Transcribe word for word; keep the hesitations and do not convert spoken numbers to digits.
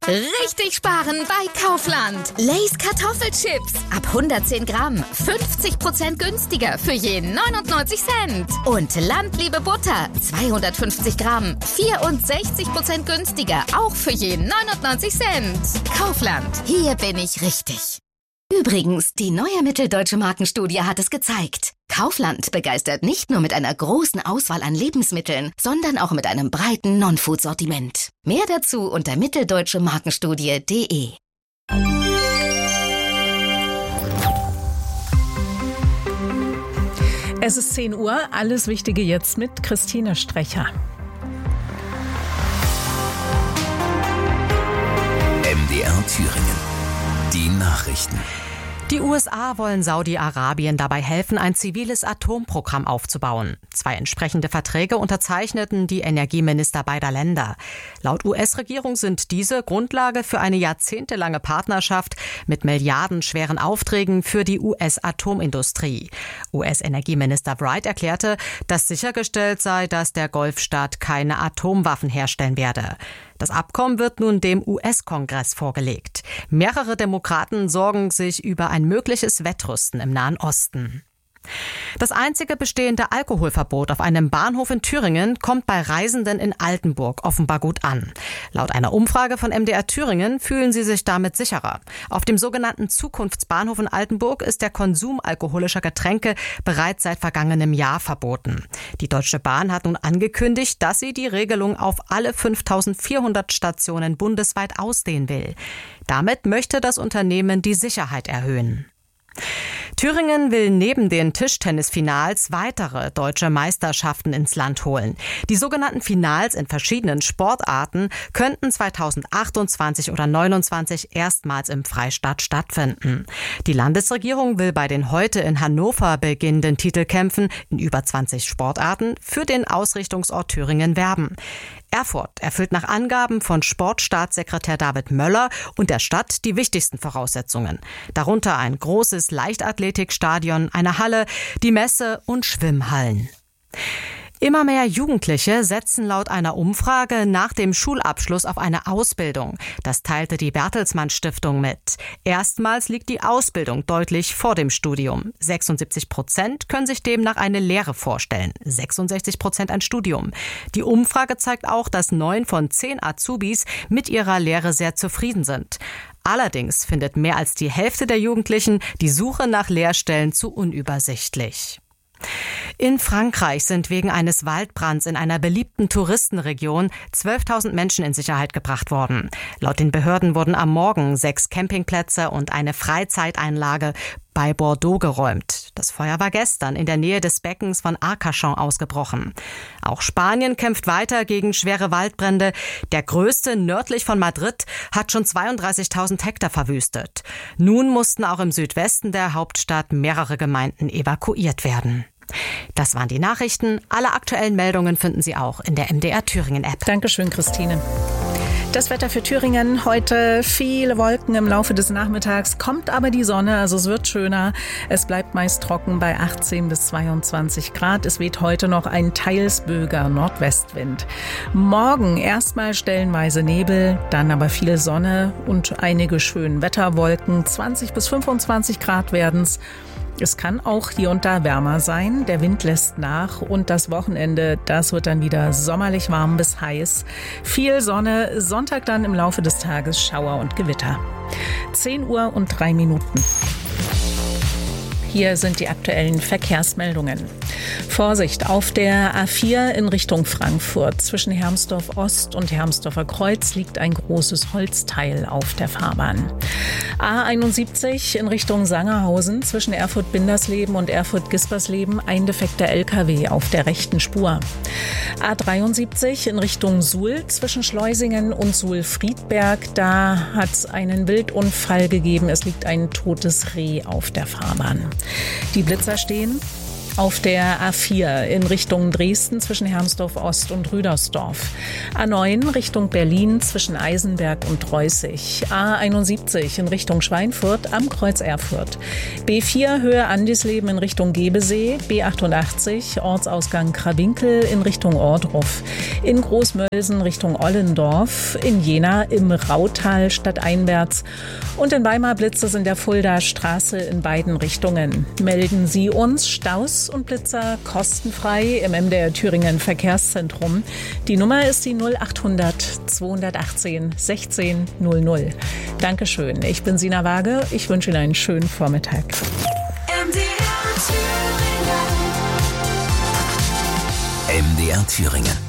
Richtig sparen bei Kaufland. Lay's Kartoffelchips. Ab hundertzehn Gramm. fünfzig Prozent günstiger für je neunundneunzig Cent. Und Landliebe Butter. zweihundertfünfzig Gramm. vierundsechzig Prozent günstiger. Auch für je neunundneunzig Cent. Kaufland. Hier bin ich richtig. Übrigens, die neue Mitteldeutsche Markenstudie hat es gezeigt. Kaufland begeistert nicht nur mit einer großen Auswahl an Lebensmitteln, sondern auch mit einem breiten Non-Food-Sortiment. Mehr dazu unter mitteldeutsche markenstudie punkt de. Es ist zehn Uhr, alles Wichtige jetzt mit Christine Strecher. M D R Thüringen. Die Nachrichten. Die U S A wollen Saudi-Arabien dabei helfen, ein ziviles Atomprogramm aufzubauen. Zwei entsprechende Verträge unterzeichneten die Energieminister beider Länder. Laut U S-Regierung sind diese Grundlage für eine jahrzehntelange Partnerschaft mit milliardenschweren Aufträgen für die U S-Atomindustrie. U S-Energieminister Wright erklärte, dass sichergestellt sei, dass der Golfstaat keine Atomwaffen herstellen werde. Das Abkommen wird nun dem U S-Kongress vorgelegt. Mehrere Demokraten sorgen sich über ein mögliches Wettrüsten im Nahen Osten. Das einzige bestehende Alkoholverbot auf einem Bahnhof in Thüringen kommt bei Reisenden in Altenburg offenbar gut an. Laut einer Umfrage von M D R Thüringen fühlen sie sich damit sicherer. Auf dem sogenannten Zukunftsbahnhof in Altenburg ist der Konsum alkoholischer Getränke bereits seit vergangenem Jahr verboten. Die Deutsche Bahn hat nun angekündigt, dass sie die Regelung auf alle fünftausendvierhundert Stationen bundesweit ausdehnen will. Damit möchte das Unternehmen die Sicherheit erhöhen. Thüringen will neben den Tischtennisfinals weitere deutsche Meisterschaften ins Land holen. Die sogenannten Finals in verschiedenen Sportarten könnten zweitausendachtundzwanzig oder neunundzwanzig erstmals im Freistaat stattfinden. Die Landesregierung will bei den heute in Hannover beginnenden Titelkämpfen in über zwanzig Sportarten für den Ausrichtungsort Thüringen werben. Erfurt erfüllt nach Angaben von Sportstaatssekretär David Möller und der Stadt die wichtigsten Voraussetzungen. Darunter ein großes Leichtathletikstadion, eine Halle, die Messe- und Schwimmhallen. Immer mehr Jugendliche setzen laut einer Umfrage nach dem Schulabschluss auf eine Ausbildung. Das teilte die Bertelsmann Stiftung mit. Erstmals liegt die Ausbildung deutlich vor dem Studium. sechsundsiebzig Prozent können sich demnach eine Lehre vorstellen, sechsundsechzig Prozent ein Studium. Die Umfrage zeigt auch, dass neun von zehn Azubis mit ihrer Lehre sehr zufrieden sind. Allerdings findet mehr als die Hälfte der Jugendlichen die Suche nach Lehrstellen zu unübersichtlich. In Frankreich sind wegen eines Waldbrands in einer beliebten Touristenregion zwölftausend Menschen in Sicherheit gebracht worden. Laut den Behörden wurden am Morgen sechs Campingplätze und eine Freizeiteinlage bei Bordeaux geräumt. Das Feuer war gestern in der Nähe des Beckens von Arcachon ausgebrochen. Auch Spanien kämpft weiter gegen schwere Waldbrände. Der größte nördlich von Madrid hat schon zweiunddreißigtausend Hektar verwüstet. Nun mussten auch im Südwesten der Hauptstadt mehrere Gemeinden evakuiert werden. Das waren die Nachrichten. Alle aktuellen Meldungen finden Sie auch in der M D R Thüringen App. Dankeschön, Christine. Das Wetter für Thüringen, heute viele Wolken im Laufe des Nachmittags, kommt aber die Sonne, also es wird schöner. Es bleibt meist trocken bei achtzehn bis zweiundzwanzig Grad. Es weht heute noch ein teils böiger Nordwestwind. Morgen erstmal stellenweise Nebel, dann aber viel Sonne und einige schöne Wetterwolken. zwanzig bis fünfundzwanzig Grad werden's. Es kann auch hier und da wärmer sein. Der Wind lässt nach und das Wochenende, das wird dann wieder sommerlich warm bis heiß. Viel Sonne, Sonntag dann im Laufe des Tages Schauer und Gewitter. zehn Uhr und drei Minuten. Hier sind die aktuellen Verkehrsmeldungen. Vorsicht, auf der A vier in Richtung Frankfurt. Zwischen Hermsdorf Ost und Hermsdorfer Kreuz liegt ein großes Holzteil auf der Fahrbahn. A einundsiebzig in Richtung Sangerhausen. Zwischen Erfurt-Bindersleben und Erfurt-Gispersleben ein defekter L K W auf der rechten Spur. A dreiundsiebzig in Richtung Suhl. Zwischen Schleusingen und Suhl-Friedberg. Da hat es einen Wildunfall gegeben. Es liegt ein totes Reh auf der Fahrbahn. Die Blitzer stehen Auf der A vier in Richtung Dresden zwischen Hermsdorf Ost und Rüdersdorf. A neun Richtung Berlin zwischen Eisenberg und Reußig. A einundsiebzig in Richtung Schweinfurt am Kreuz Erfurt. B vier Höhe Andisleben in Richtung Gebesee. B achtundachtzig Ortsausgang Krawinkel in Richtung Ohrdruf. In Großmölsen Richtung Ollendorf. In Jena im Rautal stadteinwärts. Und in Weimar Blitze in der Fuldaer Straße in beiden Richtungen. Melden Sie uns Staus und Blitzer kostenfrei im M D R Thüringen Verkehrszentrum. Die Nummer ist die null achthundert zweihundertachtzehn sechzehn null null. Dankeschön. Ich bin Sina Waage. Ich wünsche Ihnen einen schönen Vormittag. M D R Thüringen. M D R Thüringen.